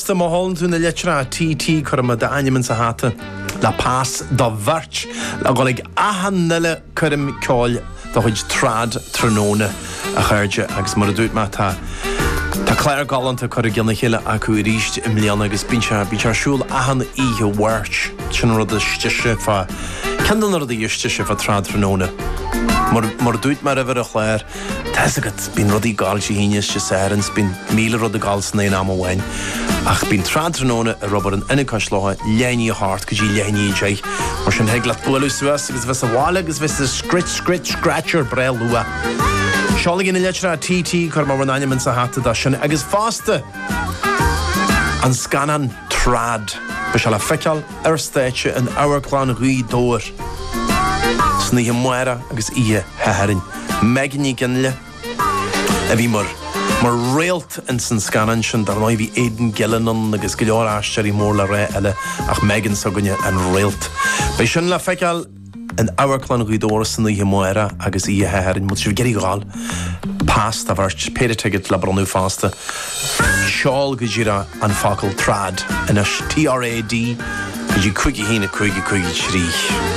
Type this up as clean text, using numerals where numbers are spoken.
fásta má hálann tú na letra TT chuma de ainimen sa hata le pás do bhirt le golig ahan nile chum ceáil do chuid trad tróna a chuirde agus mar a dúit má tá Claire Galanta chu gceanna chéile acu i ríist im líana agus bítearsúil ahan ihe bhairt sin rud a stiise fá cean rud a dhéiste fá trad tróna mar dúit mar a bhar a chléir Tás agad bín rudí gáil sí híine se sérans bín míle rud a gáil san éon am bhain ach bín trad-tróna a robar an innicáis látha léní a hart go dtí léní dé mar sin heaglaat buú suas agus bheits a bhála agus bheits a scratcher bre lua Seála gin na letra TT chur mar an ainimen sa hata da sin agus fásta an scanan trad be se le feiceal ar stéite an áhaclán rí dóir sní muire agus ihe heharin meganí ganle a bhí mar réalt in san scanan sin dar mai bhí éidir gilleanan agus go leor aisteir í mór le ré eile ach megan saganne an réalt. Bei sin le feiceal an áhaclán rí dóir san ihe muire agus ihe heharin mu si geirí gáil past a bhirt péidirteigid le bronú fásta seáil go ddíra an facail trad inas TRAD go dtí chuigi hína chuigi trí.